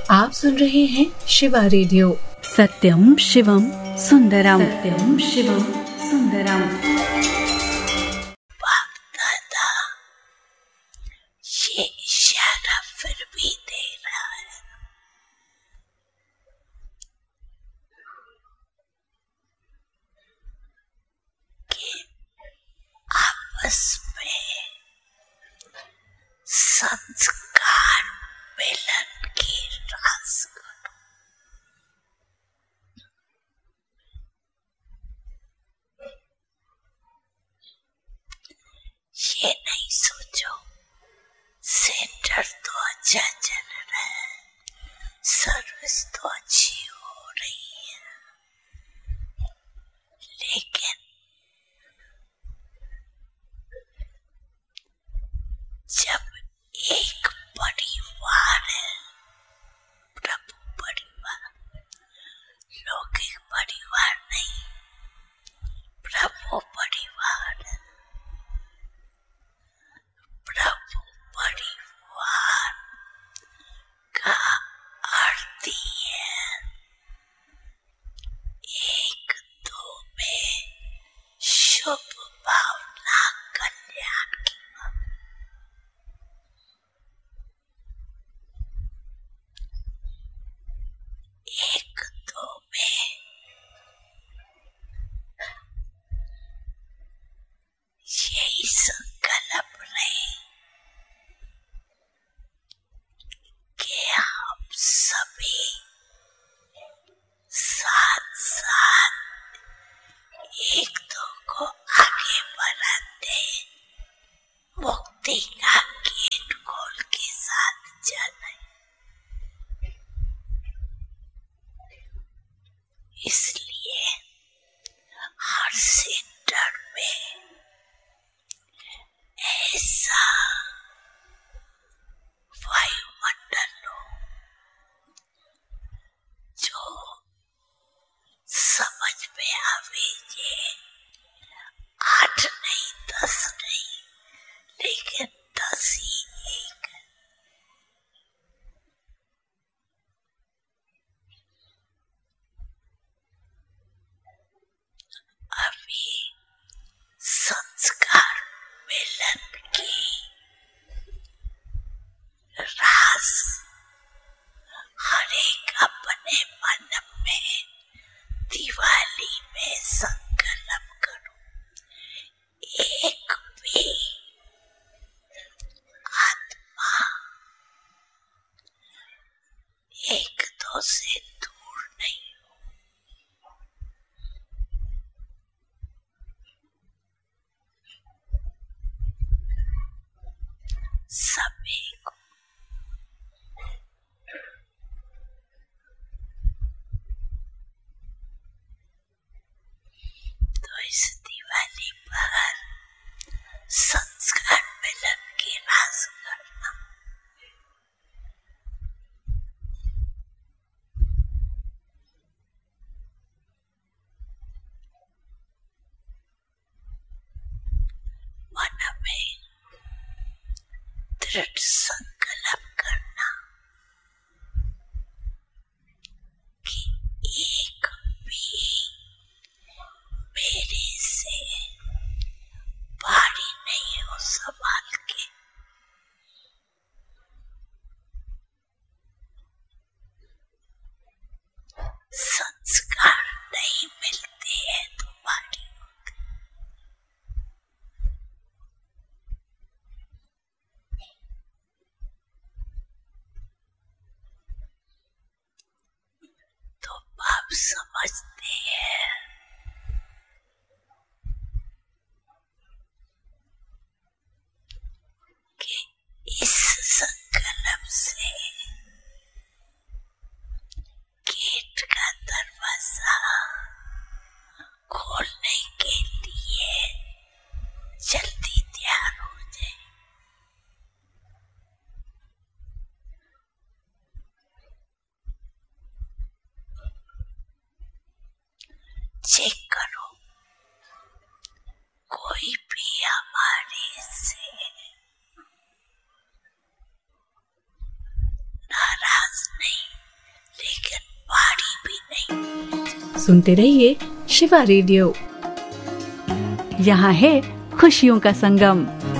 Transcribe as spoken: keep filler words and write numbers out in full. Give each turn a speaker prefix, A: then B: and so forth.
A: आप सुन रहे हैं शिवा रेडियो।
B: सत्यम शिवम सुंदरम, सत्यम शिवम सुंदरम।
C: बाप दादा ये इशारा फिर भी दे रहा है कि आपस में संस्कार मिलन की रास करो। ये नहीं सोचो सेंटर तो अच्छा चल रहा है, सर्विस तो अच्छी हो रही है, लेकिन जब एक परिवार है, प्रभु परिवार, लौकिक परिवार नहीं, प्रभु परिवार, प्रभु परिवार का अर्थ है एक दो में शुभ भावना कल्याण की। एक दो में यही संकल्प रहे कि हम सभी साथ साथ एक दो को आगे बढ़ाते मुक्ति का गेट खोल के साथ चले। इसलिए हर सेंटर में ऐसा वायुमंडल हो जो समझ में आवे, ये आठ नहीं दस नहीं, लेकिन दस ही एक। अभी संस्कार मिलन की रास हर एक अपने मन में दिवाली में संकल्प करो। एक भी आत्मा एक दो से दूर नहीं हो। सभी को तो इस दिवाली पर संस्कार मिलन की रास करना। मन में दृढ़ संकल्प करना कि एक भी मेरे से भारी नहीं हो, संभाल के। संस्कार नहीं मिलते हैं तो भारी होते। तो बाप समझते हैं कि इस संकल्प से गेट का दरवाजा खोलने के लिए जल्दी तैयार हो जाए। चेक करो कोई भी हमारे से नाराज नहीं,
A: सुनते रहिए शिवा रेडियो।
B: यहाँ है खुशियों का संगम।